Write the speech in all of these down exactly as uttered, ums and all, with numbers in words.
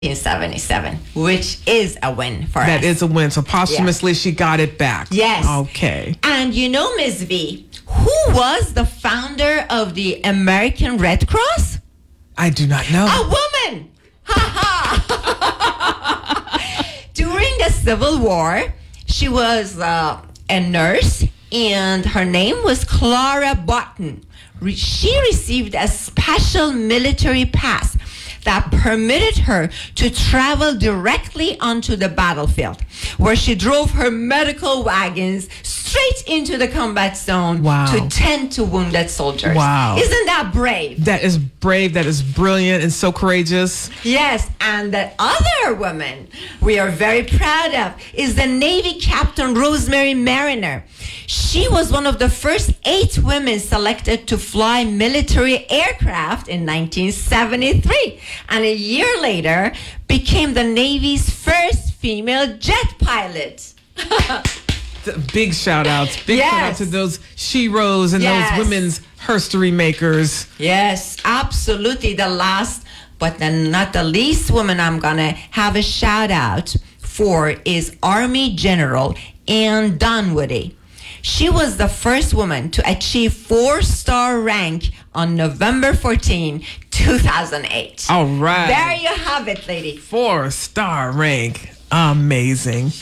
seventy-seven, which is a win for That us. That is a win. So posthumously, yes. She got it back. Yes. Okay. And you know, Miz V, who was the founder of the American Red Cross? I do not know. A woman. Ha ha. During the Civil War, she was uh, a nurse, and her name was Clara Barton. Re- she received a special military pass that permitted her to travel directly onto the battlefield, where she drove her medical wagons straight into the combat zone wow. to tend to wounded soldiers. Wow. Isn't that brave? That is brave. That is brilliant and so courageous. Yes, and the other woman we are very proud of is the Navy Captain Rosemary Mariner. She was one of the first eight women selected to fly military aircraft in nineteen seventy-three, and a year later became the Navy's first female jet pilot. Big shout outs. Big yes. shout out to those sheroes and yes. those women's herstory makers. Yes, absolutely. The last, but then not the least woman I'm going to have a shout out for is Army General Anne Dunwoody. She was the first woman to achieve four-star rank on November fourteenth, two thousand eight. All right. There you have it, lady. Four-star rank. Amazing.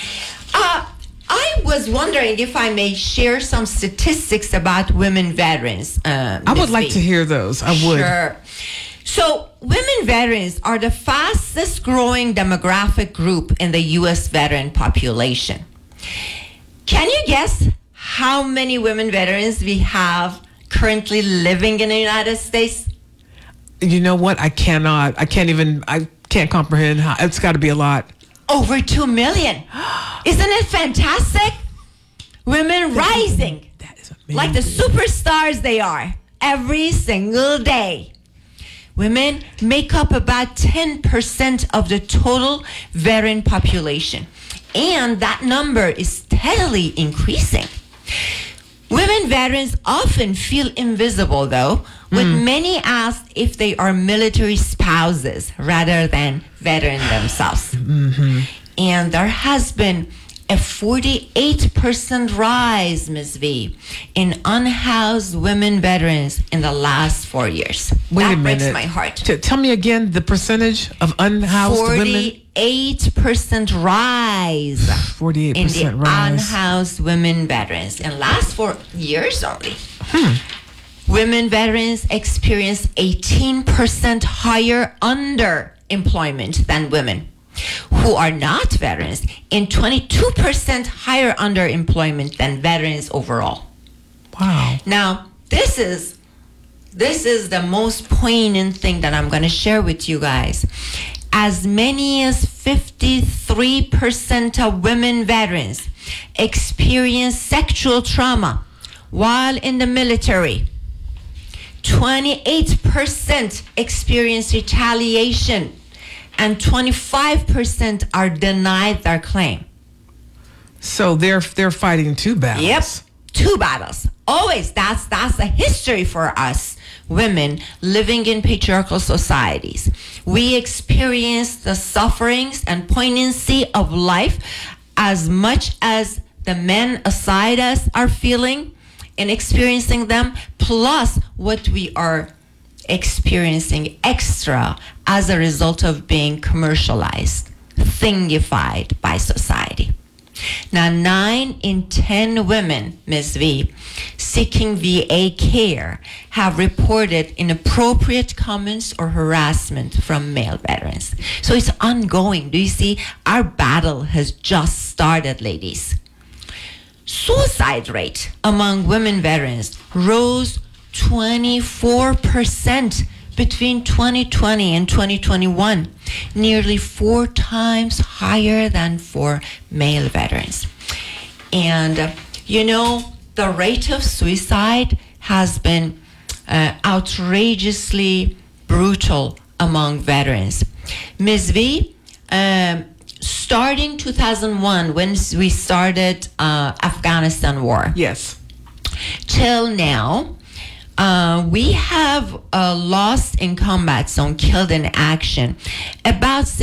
Uh, I was wondering if I may share some statistics about women veterans. Uh, I would Miz like B. to hear those. I would. Sure. So, women veterans are the fastest growing demographic group in the U S veteran population. Can you guess how many women veterans we have currently living in the United States? You know what? I cannot. I can't even. I can't comprehend how. It's got to be a lot. Over two million. Isn't it fantastic? Women rising. That is amazing. Like the superstars they are every single day. Women make up about ten percent of the total veteran population. And that number is steadily increasing. Women veterans often feel invisible, though, with mm. many asked if they are military spouses rather than veteran themselves. Mm-hmm. And there has been a forty-eight percent rise, Miz V, in unhoused women veterans in the last four years. Wait that a minute. breaks my heart. T- tell me again the percentage of unhoused women. forty-eight percent rise. forty-eight percent in the rise. Unhoused women veterans in the last four years only. Hmm. Women veterans experience eighteen percent higher underemployment than women who are not veterans, and twenty-two percent higher underemployment than veterans overall. Wow. Now, this is this is the most poignant thing that I'm going to share with you guys. As many as fifty-three percent of women veterans experience sexual trauma while in the military. twenty-eight percent experience retaliation, and twenty-five percent are denied their claim. So they're they're fighting two battles. Yep, two battles. Always, that's that's a history for us women living in patriarchal societies. We experience the sufferings and poignancy of life as much as the men aside us are feeling and experiencing them, plus what we are experiencing extra as a result of being commercialized, thingified by society. Now, nine in ten women, Miz V, seeking V A care have reported inappropriate comments or harassment from male veterans. So it's ongoing. Do you see? Our battle has just started, ladies. Suicide rate among women veterans rose twenty-four percent between twenty twenty and twenty twenty-one, nearly four times higher than for male veterans. And, uh, you know, the rate of suicide has been uh, outrageously brutal among veterans. Miz V, um, starting two thousand one, when we started uh, Afghanistan war, yes, till now, Uh, we have uh, lost in combat zone, killed in action, about